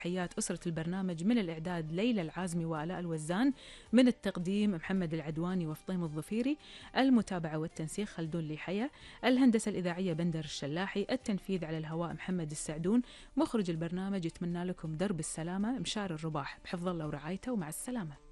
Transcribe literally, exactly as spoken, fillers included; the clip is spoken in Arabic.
تحيات أسرة البرنامج، من الإعداد ليلى العازمي وآلاء الوزان، من التقديم محمد العدواني وفطيم الظفيري، المتابعة والتنسيق خلدون ليحيى، الهندسة الإذاعية بندر الشلاحي، التنفيذ على الهواء محمد السعدون. مخرج البرنامج يتمنى لكم درب السلامة مشار الرباح بحفظ الله ورعايته، ومع السلامة.